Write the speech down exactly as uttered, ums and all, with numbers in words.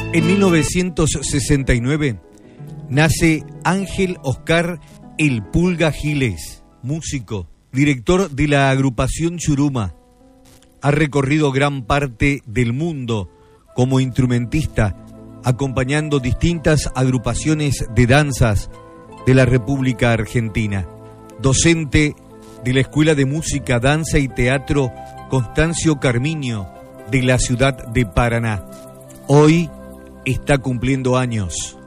En mil novecientos sesenta y nueve nace Ángel Oscar El Pulga Giles, músico, director de la agrupación Churuma. Ha recorrido gran parte del mundo como instrumentista, acompañando distintas agrupaciones de danzas de la República Argentina. Docente de la Escuela de Música, Danza y Teatro Constancio Carminio de la ciudad de Paraná. Hoy está cumpliendo años.